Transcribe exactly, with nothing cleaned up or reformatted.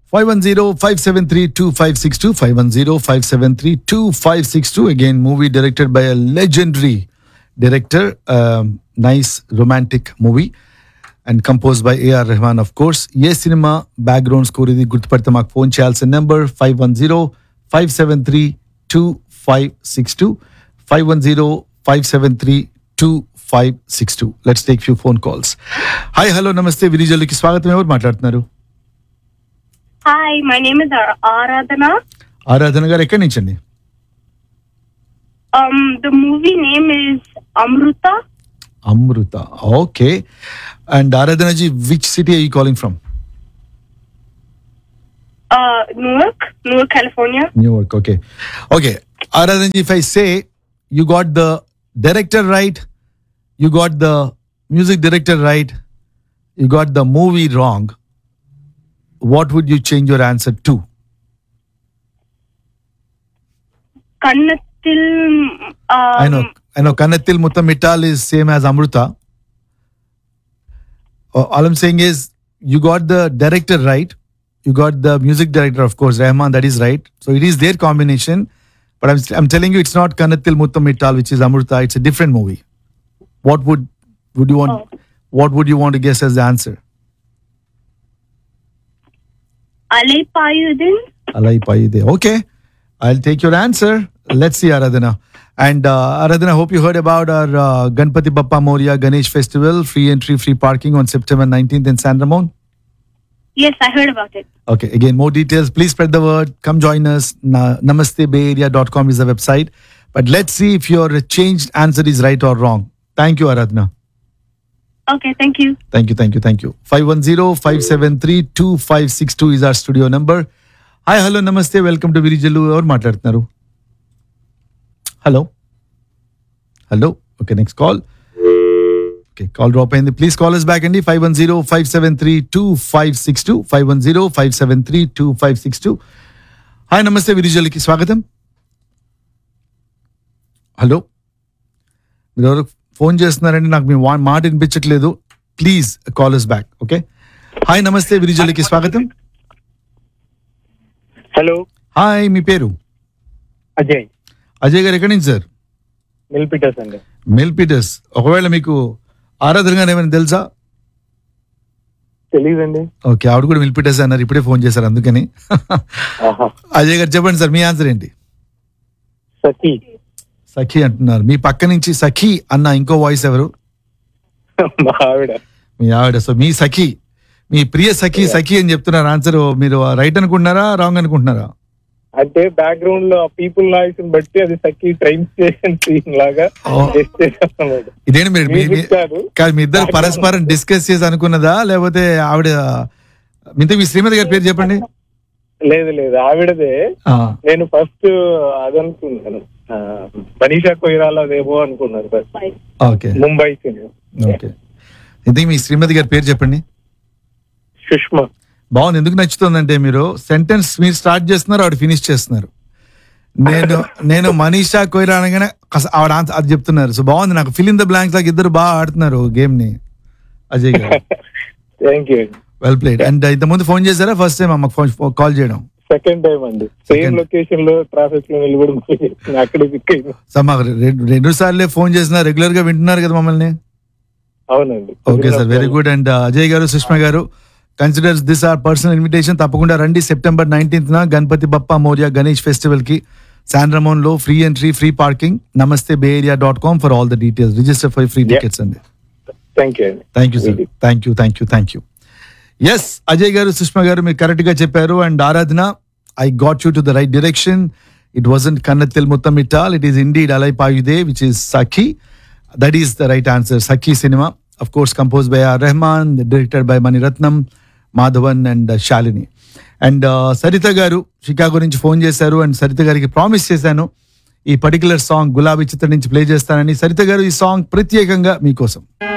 five one zero, five seven three, two five six two, five one zero, five seven three, two five six two. Again, movie directed by a legendary director. Um, nice romantic movie. And composed by A R Rahman, of course. Ye cinema background score idi gurtupadthe maaku phone cheyalసిన number five one zero, five seven three, two five six two, five one zero, five seven three, two five six two. Let's take few phone calls. Hi, hello, namaste. Virijalliki స్వాగతం. ఎవరు మాట్లాడుతున్నారు? Hi, my name is Ar- Aradhana. ఆరాధన గారు ఎక్కడి నుంచి అండి? Um, the movie name is Amruta. Amrutha. Okay. And ఆరాధన G, which city are you calling from? Uh, Newark, Newark, California. Newark. Okay. Okay. Aradhan ji, if I say you got the director right, you got the music director right, you got the movie wrong, what would you change your answer to? Kannathil. Um, I know. I know. Kannathil Muthamittal is same as Amruta. Uh, All I'm saying is you got the director right. You got the music director, of course, Rahman. That is right. So it is their combination. But I'm I'm telling you, it's not Kannathil Muthamittal, which is Amruta. It's a different movie. What would would you want? Oh. What would you want to guess as the answer? Alaipayudin. Alai Paide. Okay, I'll take your answer. Let's see, Aradhana. And uh, Aradhana, hope you heard about our uh, Ganpati Bappa Moria Ganesh Festival, free entry, free parking on September nineteenth in San Ramon. Yes, I heard about it. Okay, again, more details. Please spread the word. Come join us. Na- namaste bay area dot com is the website. But let's see if your changed answer is right or wrong. Thank you, Aradhana. Okay, thank you. Thank you, thank you, thank you. five one zero, five seven three, two five six two is our studio number. Hi, hello, namaste. Welcome to Virijallu. Evaru మాట్లాడుతున్నారు? Hello? Hello? Okay, next call. Okay, call drop అయింది. Please call us back అండి. five one zero, five seven three, two five six two, five one zero, five seven three, two five six two. Hi, నమస్తే, విరిజల్కి స్వాగతం. Hello, మీరు ఎవరు phone చేస్తున్నారండి? నాకు మీ వా- మాట వినిపించట్లేదు. Please call us back. Okay. Hi, నమస్తే, విరిజల్కి స్వాగతం. హలో, హాయ్, మీ పేరు? అజయ్, అజయ్ గారు ఎక్కడి నుంచి సార్? మిల్పిటర్స్ అండి. మెల్పీటర్స్. ఒకవేళ మీకు ఆరాధన గారు ఏమైనా తెలుసా? తెలీదండి. ఓకే, ఆవిడ కూడా మెల్పీటర్స్ అన్నారు, ఇప్పుడే ఫోన్ చేశారు అందుకని. ఆహా. అజయ్ గారు చెప్పండి సార్, మీ ఆన్సర్ ఏంటి? సఖీ. సఖీ అంటున్నారు. మీ పక్క నుంచి సఖీ అన్న ఇంకో వాయిస్ ఎవరు? మా ఆవిడ. మీ ఆవిడ. సో మీ సఖీ, మీ ప్రియ సఖీ సఖీ అని చెప్తున్నారు. ఆన్సర్ మీరు రైట్ అనుకుంటున్నారా, రాంగ్ అనుకుంటున్నారా? అంటే బ్యాక్గ్రౌండ్ లో పీపుల్ నాయిస్ బట్టి అది సఖీ ట్రైన్ స్టేషన్ సీన్ లాగా చేసేస్తున్నాడు. ఇదేంటి మీరు మీ- మీ- Music కాదు. కాదు, మీ ఇద్దరు పరస్పరం డిస్కస్ చేసి అనుకున్నదా, లేకపోతే ఆవిడ ఇంతకు మీ శ్రీమతి గారి పేరు చెప్పండి. లేదు లేదు, ఆవిడదే. ఆ, నేను ఫస్ట్ అదనుకున్నాను, ఆ, మనీషా కొయిరాలాదేమో అనుకున్నాను first. Okay Mumbai cinema. Okay. ఇంతకు మీ శ్రీమతి గారి పేరు చెప్పండి. సుష్మా. బాగుంది. ఎందుకు నచ్చుతుందంటే మీరు సెంటెన్స్ మీరు స్టార్ట్ చేస్తున్నారు, ఆవిడ ఫినిష్ చేస్తున్నారు. నేను నేను మనీషా కొయిరా అనగానే కస- ఆవిడ ఆన్సర్ అది చెప్తున్నారు. సో బాగుంది. నాకు ఫిల్ ఇన్ ద బ్లాంక్స్ లాగా ఇద్దరు బాగా ఆడుతున్నారు గేమ్ ని. అజయ్ గారు, thank you. Well played. And ఇంతకుముందు ఫోన్ చేశారా? ఫస్ట్ టైం అమ్మకు ఫోన్ కాల్ చేయడం? సెకండ్ టైం అండి. Same Second. లొకేషన్ లో ట్రాఫిక్ లో నిలబడి అక్కడే పిక్ అయింది. సార్ మాకు రెండు రెండు సార్లే ఫోన్ చేసిన, రెగ్యులర్ గా వింటున్నారు కదా మమ్మల్ని. అవునండి. Okay sir, very good. And Ajay గారు, సుష్మా గారు, considers this are personal invitation. తప్పకుండా రండి సెప్టెంబర్ నైన్టీన్త్ న గణపతి బప్పా మోరియా గణేష్ ఫెస్టివల్ కి శాన్ రమోన్ లో ఫ్రీ ఎంట్రీ, ఫ్రీ పార్కింగ్. నమస్తే బే area dot com for all the details. Register for free tickets అండి. థ్యాంక్ యూ అండి. Thank you sir, thank you, thank you, thank you. Yes, Ajay గారు, సుష్మా గారు, మీరు correct గా చెప్పారు. అండ్ ఆరాధన, I got you to the right direction. It wasn't కన్నతిల్ ముత్తమిట్టాల్, it is indeed Alai పాయుదే, which is Sakhi. That is the right answer. Sakhi cinema, of course, composed by R. Rahman, directed by Mani Ratnam, Madhavan and uh, Shalini. And Saritha గారు Chicago నుంచి phone చేశారు. And Saritha గారికి promise చేశాను ఈ particular song గులాబీ చిత్రం నుంచి play చేస్తానని. సరిత గారు, ఈ సాంగ్ ప్రత్యేకంగా మీకోసం.